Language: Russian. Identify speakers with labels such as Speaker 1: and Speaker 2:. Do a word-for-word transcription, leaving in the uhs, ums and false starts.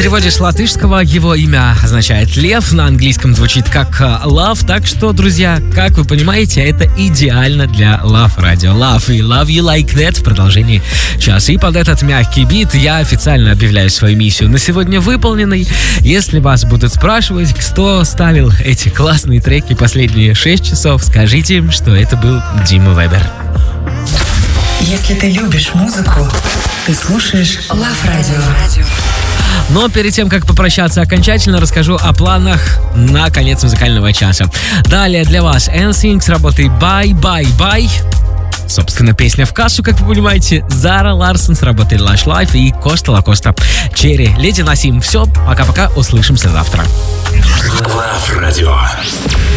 Speaker 1: переводе с латышского его имя означает лев, на английском звучит как love, так что, друзья, как вы понимаете, это идеально для Love Radio. Love и Love You Like That в продолжении часа. И под этот мягкий бит я официально объявляю свою миссию на сегодня выполненной. Если вас будут спрашивать, кто ставил эти классные треки последние шесть часов, скажите им, что это был Дима Вебер.
Speaker 2: Если ты любишь музыку, ты слушаешь Love Radio.
Speaker 1: Но перед тем, как попрощаться окончательно, расскажу о планах на конец музыкального часа. Далее для вас эн синк с работой Bye Bye Bye. Собственно, песня в кассу, как вы понимаете. Зара Ларсон с работой Lush Life и Коста Лакоста Черри. Леди Насим. Все, пока-пока, услышимся завтра.
Speaker 3: Love Radio.